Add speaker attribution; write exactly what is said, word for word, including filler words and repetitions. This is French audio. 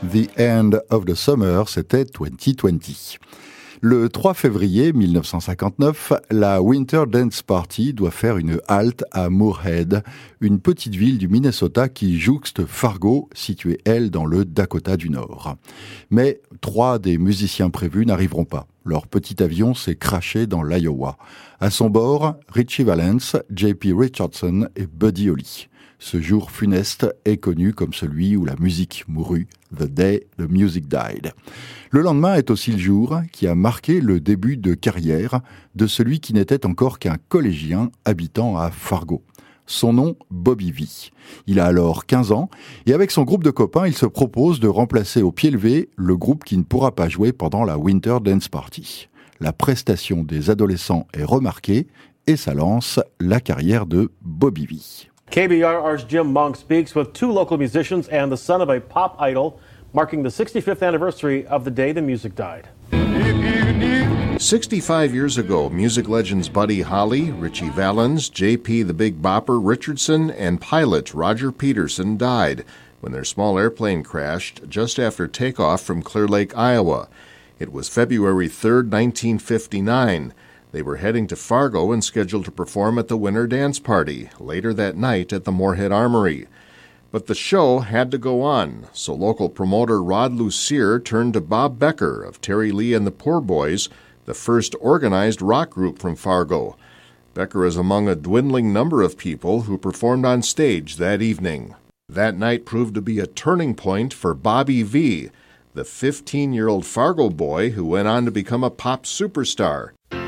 Speaker 1: The End of the Summer, c'était vingt vingt. Le trois février mille neuf cent cinquante-neuf, la Winter Dance Party doit faire une halte à Moorhead, une petite ville du Minnesota qui jouxte Fargo, située, elle, dans le Dakota du Nord. Mais trois des musiciens prévus n'arriveront pas. Leur petit avion s'est crashé dans l'Iowa. À son bord, Ritchie Valens, J P Richardson et Buddy Holly. Ce jour funeste est connu comme celui où la musique mourut, The Day the Music Died. Le lendemain est aussi le jour qui a marqué le début de carrière de celui qui n'était encore qu'un collégien habitant à Fargo. Son nom, Bobby Vee. Il a alors quinze ans et avec son groupe de copains, il se propose de remplacer au pied levé le groupe qui ne pourra pas jouer pendant la Winter Dance Party. La prestation des adolescents est remarquée et ça lance la carrière de Bobby Vee.
Speaker 2: K B R R's Jim Monk speaks with two local musicians and the son of a pop idol, marking the sixty-fifth anniversary of the day the music died.
Speaker 3: sixty-five years ago, music legends Buddy Holly, Ritchie Valens, J P the Big Bopper Richardson, and pilot Roger Peterson died when their small airplane crashed just after takeoff from Clear Lake, Iowa. It was February third, nineteen fifty-nine. They were heading to Fargo and scheduled to perform at the Winter Dance Party later that night at the Moorhead Armory. But the show had to go on, so local promoter Rod Lucier turned to Bob Becker of Terry Lee and the Poor Boys, the first organized rock group from Fargo. Becker is among a dwindling number of people who performed on stage that evening. That night proved to be a turning point for Bobby Vee, the fifteen-year-old Fargo boy who went on to become a pop superstar.